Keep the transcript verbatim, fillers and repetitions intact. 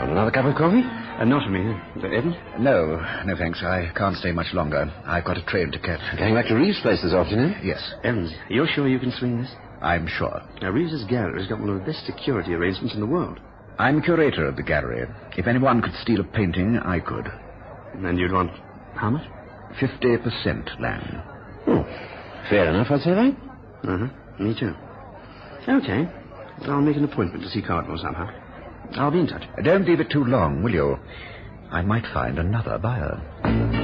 on? Another cup of coffee? Uh, not for me. Uh, Evan? No, no thanks. I can't stay much longer. I've got a train to catch. Going back to Reeves' place this afternoon? Yes. Evans, you're sure you can swing this? I'm sure. Now, Reeves's gallery's got one of the best security arrangements in the world. I'm curator of the gallery. If anyone could steal a painting, I could. And you'd want how much? Fifty percent, Lang. Oh, fair enough, I'd say, Lang. Uh-huh. Me too. Okay. I'll make an appointment to see Cardinal somehow. I'll be in touch. Don't leave it too long, will you? I might find another buyer.